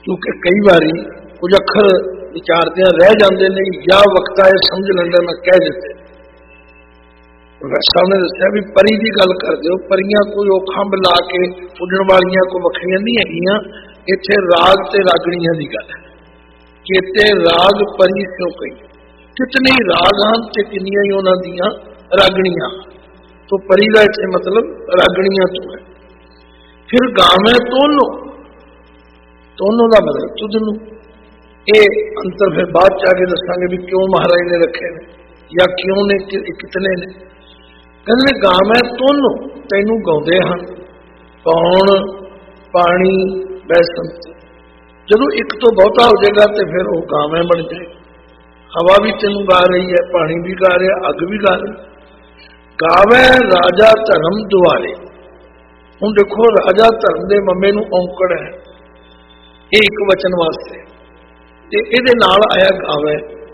क्योंकि कई बारी कुछ अखर विचारदे रह जाते हैं या वक्ता ये समझ लेंदा मैं कह देते। प्रोफेसर ने दस्या भी परी की गल करते हो, परियां कोई वो खंभ ला के उड़न वालियां को वखरियां नहीं हैगियां, इत्थे राग ते रागणियां की गल है। चेते राग परी क्यों कही, कितने राग हैं ते कितनियां ही उन्हां दियां रागणियां, तो परी का इत्थे मतलब रागणियां तो है। फिर गावे तोनो, तोनो का मतलब तुद नूं, ये अंतर फिर बाद च आके दसांगे भी क्यों महाराज ने रखे ने या क्यों ने कितने ने। कहते गावे तोनो, तैनू गाउंदे हन कौन, पानी बैसंत। जदों एक तो बहुता हो जाएगा तो फिर वो गावे बन जाए। हवा भी तेनू गा रही है, पानी भी गा रहा, अग भी गा रही। गावे राजा धर्म दुआरे, हुण देखो राजा धर्म के मम्मे नूं औंकड़ है, ये एक वचन वास्ते, ये नाल आया गावे।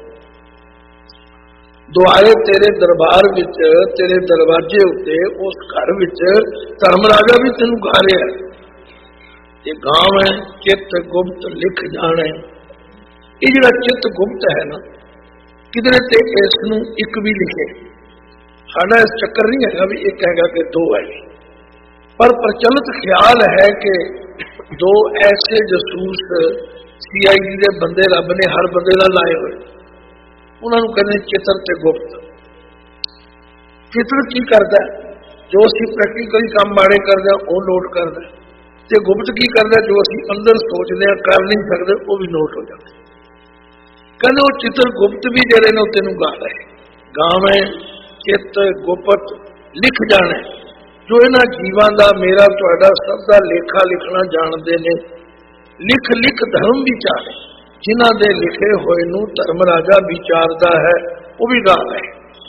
दुआरे तेरे दरबार विच, तेरे दरवाजे उत्ते उस घर विच धर्म राजा भी तेनू गा रहा है। ये गांव है चित गुप्त लिख जाने, ये जिहड़ा चित गुप्त है ना, किधरे ते इस नूं एक भी लिखे। साडा इस चक्कर नहीं है भी एक हैगा कि दो है, पर प्रचलित ख्याल है कि दो ऐसे जसूस CID के बंदे रब ने हर बंदे दा लाए हुए, उन्होंने कहते चित्र ते गुप्त। चित्र की करता है, जो असी प्रैक्टिकली काम माड़े करते वो नोट करता है, ते गुप्त की करता जो असी अंदर सोचते हैं कर नहीं सकते वो भी नोट हो जाते। कहते वो चित्र गुप्त भी जेडे ने तेनू गा रहे। गावे चित गुप्त लिख जाने, जो इन्हां जीवां दा मेरा तुहाडा सब दा लेखा लिखना जानते ने। लिख लिख धर्म विचारे, जिन्हां दे लिखे होए नूं धर्म राजा विचारदा है, वो भी गा रहे।